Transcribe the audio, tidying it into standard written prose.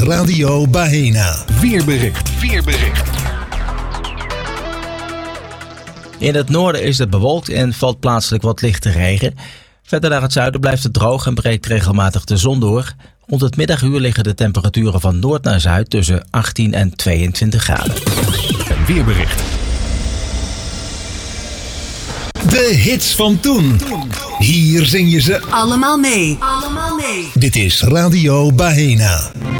Radio Bahena. Weerbericht. In het noorden is het bewolkt en valt plaatselijk wat lichte regen. Verder naar het zuiden blijft het droog en breekt regelmatig de zon door. Rond het middaguur liggen de temperaturen van noord naar zuid tussen 18 en 22 graden. Een weerbericht. De hits van toen. Hier zing je ze allemaal mee. Dit is Radio Bahena.